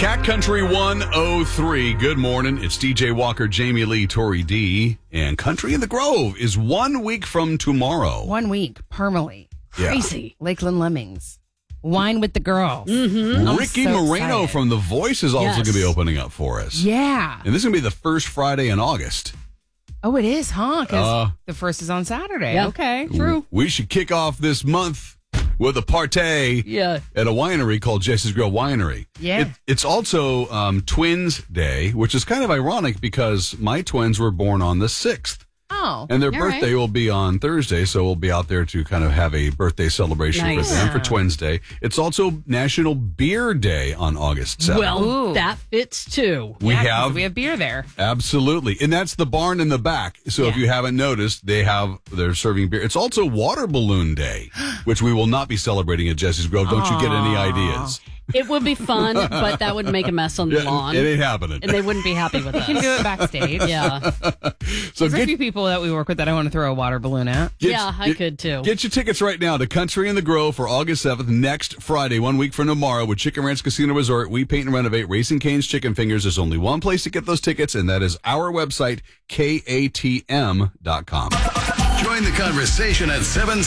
Cat Country 103. Good morning. It's DJ Walker, Jamie Lee, Tori D. And Country in the Grove is 1 week from tomorrow. 1 week, permanently. Yeah. Crazy. Lakeland Lemmings. Wine with the Girls. Ricky so Moreno excited. from The Voice is also going to be opening up for us. Yeah. And this is going to be the first Friday in August. Oh, it is, huh? Because the first is on Saturday. Yeah. Okay, true. We should kick off this month with a party at a winery called Jesse's Grill Winery. Yeah. It's also Twins Day, which is kind of ironic because my twins were born on the 6th. Oh. And their birthday will be on Thursday, so we'll be out there to kind of have a birthday celebration for them for Twins Day. It's also National Beer Day on August 7th. Well, that fits too. we have beer there. Absolutely. And that's the barn in the back. So if you haven't noticed, they're serving beer. It's also Water Balloon Day, which we will not be celebrating at Jesse's Grove. Don't you get any ideas? It would be fun, but that would make a mess on the lawn. It ain't happening. And they wouldn't be happy with us. You can do it backstage. Yeah. So There's a few people that we work with that I want to throw a water balloon at. I could too. Get your tickets right now to Country in the Grove for August 7th, next Friday, 1 week from tomorrow, with Chicken Ranch Casino Resort. We paint and renovate Racing Cane's Chicken Fingers. There's only one place to get those tickets, and that is our website, katm.com. Join the conversation at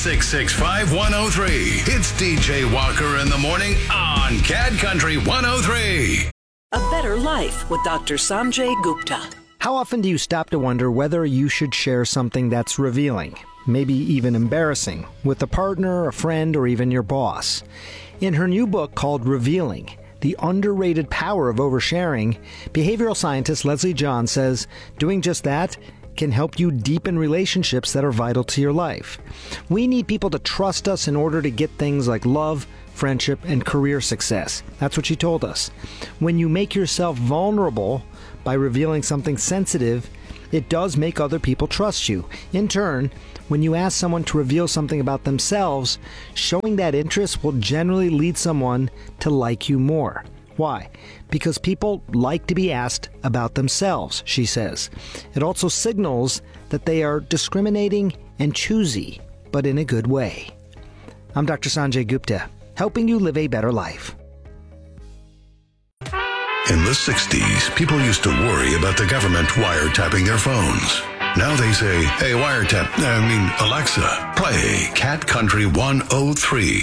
766-5103. It's DJ Walker in the morning on Cat Country 103. A Better Life with Dr. Sanjay Gupta. How often do you stop to wonder whether you should share something that's revealing, maybe even embarrassing, with a partner, a friend, or even your boss? In her new book called Revealing, The Underrated Power of Oversharing, behavioral scientist Leslie John says doing just that can help you deepen relationships that are vital to your life. We need people to trust us in order to get things like love, friendship, and career success. That's what she told us. When you make yourself vulnerable by revealing something sensitive, it does make other people trust you. In turn, when you ask someone to reveal something about themselves, showing that interest will generally lead someone to like you more. Why? Because people like to be asked about themselves, she says. It also signals that they are discriminating and choosy, but in a good way. I'm Dr. Sanjay Gupta, helping you live a better life. In the 60s, people used to worry about the government wiretapping their phones. Now they say, hey, Alexa, play Cat Country 103.